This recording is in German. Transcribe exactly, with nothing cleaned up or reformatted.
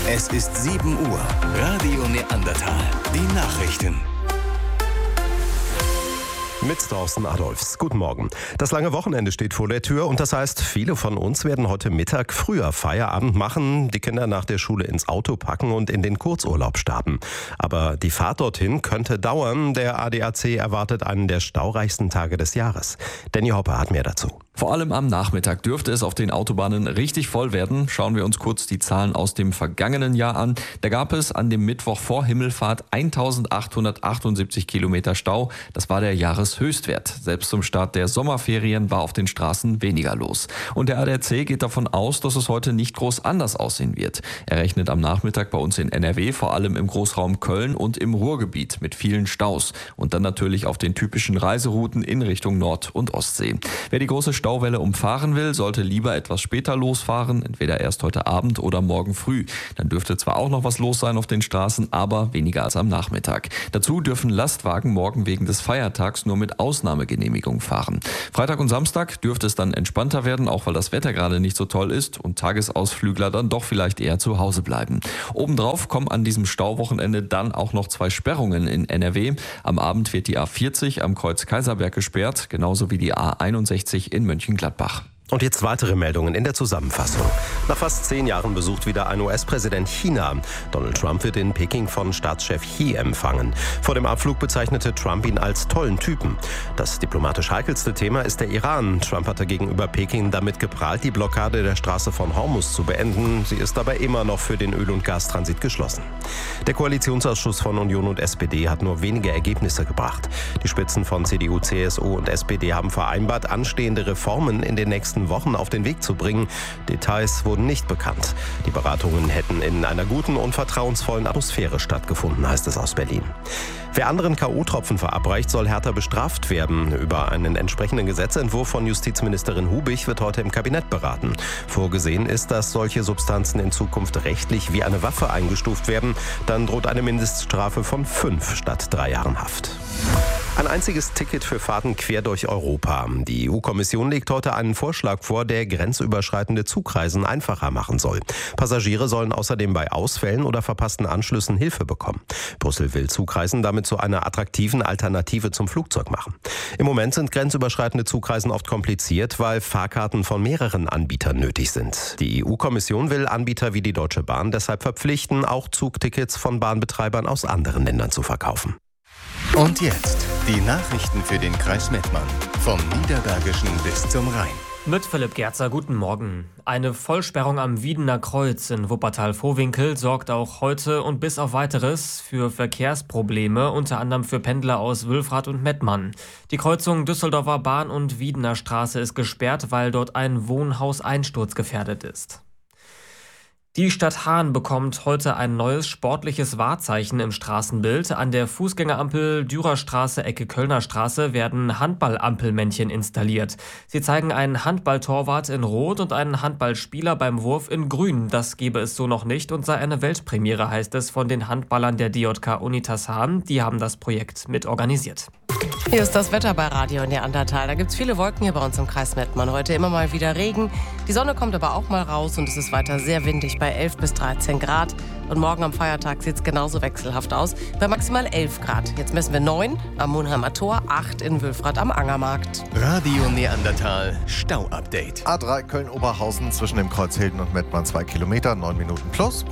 Es ist sieben Uhr. Radio Neandertal. Die Nachrichten. Mit Thorsten Adolfs. Guten Morgen. Das lange Wochenende steht vor der Tür und das heißt, viele von uns werden heute Mittag früher Feierabend machen, die Kinder nach der Schule ins Auto packen und in den Kurzurlaub starten. Aber die Fahrt dorthin könnte dauern. Der A D A C erwartet einen der staureichsten Tage des Jahres. Danny Hoppe hat mehr dazu. Vor allem am Nachmittag dürfte es auf den Autobahnen richtig voll werden. Schauen wir uns kurz die Zahlen aus dem vergangenen Jahr an. Da gab es an dem Mittwoch vor Himmelfahrt eintausendachthundertachtundsiebzig Kilometer Stau. Das war der Jahreshöchstwert. Selbst zum Start der Sommerferien war auf den Straßen weniger los. Und der A D A C geht davon aus, dass es heute nicht groß anders aussehen wird. Er rechnet am Nachmittag bei uns in N R W, vor allem im Großraum Köln und im Ruhrgebiet mit vielen Staus. Und dann natürlich auf den typischen Reiserouten in Richtung Nord- und Ostsee. Wer die große Stauwelle umfahren will, sollte lieber etwas später losfahren, entweder erst heute Abend oder morgen früh. Dann dürfte zwar auch noch was los sein auf den Straßen, aber weniger als am Nachmittag. Dazu dürfen Lastwagen morgen wegen des Feiertags nur mit Ausnahmegenehmigung fahren. Freitag und Samstag dürfte es dann entspannter werden, auch weil das Wetter gerade nicht so toll ist und Tagesausflügler dann doch vielleicht eher zu Hause bleiben. Obendrauf kommen an diesem Stauwochenende dann auch noch zwei Sperrungen in N R W. Am Abend wird die A vierzig am Kreuz Kaiserberg gesperrt, genauso wie die A einundsechzig in Mönchengladbach. Und jetzt weitere Meldungen in der Zusammenfassung. Nach fast zehn Jahren besucht wieder ein U S-Präsident China. Donald Trump wird in Peking von Staatschef Xi empfangen. Vor dem Abflug bezeichnete Trump ihn als tollen Typen. Das diplomatisch heikelste Thema ist der Iran. Trump hatte gegenüber Peking damit geprahlt, die Blockade der Straße von Hormuz zu beenden. Sie ist dabei immer noch für den Öl- und Gastransit geschlossen. Der Koalitionsausschuss von Union und S P D hat nur wenige Ergebnisse gebracht. Die Spitzen von C D U, C S U und S P D haben vereinbart, anstehende Reformen in den nächsten Wochen auf den Weg zu bringen. Details wurden nicht bekannt. Die Beratungen hätten in einer guten und vertrauensvollen Atmosphäre stattgefunden, heißt es aus Berlin. Wer anderen K O-Tropfen verabreicht, soll härter bestraft werden. Über einen entsprechenden Gesetzentwurf von Justizministerin Hubig wird heute im Kabinett beraten. Vorgesehen ist, dass solche Substanzen in Zukunft rechtlich wie eine Waffe eingestuft werden. Dann droht eine Mindeststrafe von fünf statt drei Jahren Haft. Ein einziges Ticket für Fahrten quer durch Europa. Die E U-Kommission legt heute einen Vorschlag vor, der grenzüberschreitende Zugreisen einfacher machen soll. Passagiere sollen außerdem bei Ausfällen oder verpassten Anschlüssen Hilfe bekommen. Brüssel will Zugreisen damit zu einer attraktiven Alternative zum Flugzeug machen. Im Moment sind grenzüberschreitende Zugreisen oft kompliziert, weil Fahrkarten von mehreren Anbietern nötig sind. Die E U-Kommission will Anbieter wie die Deutsche Bahn deshalb verpflichten, auch Zugtickets von Bahnbetreibern aus anderen Ländern zu verkaufen. Und jetzt die Nachrichten für den Kreis Mettmann. Vom Niederbergischen bis zum Rhein. Mit Philipp Gerzer, guten Morgen. Eine Vollsperrung am Wiedener Kreuz in Wuppertal-Vohwinkel sorgt auch heute und bis auf Weiteres für Verkehrsprobleme, unter anderem für Pendler aus Wülfrath und Mettmann. Die Kreuzung Düsseldorfer Bahn und Wiedener Straße ist gesperrt, weil dort ein Wohnhaus einsturzgefährdet ist. Die Stadt Haan bekommt heute ein neues sportliches Wahrzeichen im Straßenbild. An der Fußgängerampel Dürerstraße, Ecke Kölner Straße werden Handballampelmännchen installiert. Sie zeigen einen Handballtorwart in Rot und einen Handballspieler beim Wurf in Grün. Das gebe es so noch nicht und sei eine Weltpremiere, heißt es von den Handballern der D J K Unitas Haan. Die haben das Projekt mit organisiert. Hier ist das Wetter bei Radio Neandertal. Da gibt es viele Wolken hier bei uns im Kreis Mettmann. Heute immer mal wieder Regen. Die Sonne kommt aber auch mal raus und es ist weiter sehr windig bei elf bis dreizehn Grad. Und morgen am Feiertag sieht es genauso wechselhaft aus, bei maximal elf Grad. Jetzt messen wir neun am Monheimer Tor, acht in Wülfrath am Angermarkt. Radio Neandertal Stau-Update. A drei Köln-Oberhausen zwischen dem Kreuz Hilden und Mettmann zwei Kilometer, neun Minuten plus.